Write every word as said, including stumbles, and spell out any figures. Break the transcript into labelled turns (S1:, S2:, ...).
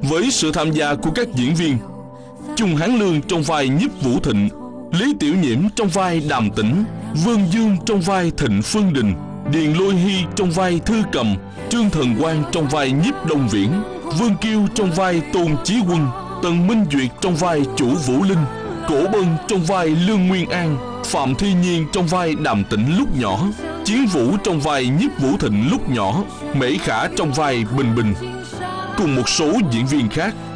S1: Với sự tham gia của các diễn viên Chung Hán Lương trong vai Nhiếp Vũ Thịnh, Lý Tiểu Nhiễm trong vai Đàm Tĩnh, Vương Dương trong vai Thịnh Phương Đình, Điền Lôi Hy trong vai Thư Cầm, Trương Thần Quang trong vai Nhiếp Đông Viễn, Vương Kiêu trong vai Tôn Chí Quân, Tần Minh Duyệt trong vai Chủ Vũ Linh, Cổ Bân trong vai Lương Nguyên An, Phạm Thi Nhiên trong vai Đàm Tĩnh lúc nhỏ, Chiến Vũ trong vai Nhiếp Vũ Thịnh lúc nhỏ, Mễ Khả trong vai Bình Bình, cùng một số diễn viên khác.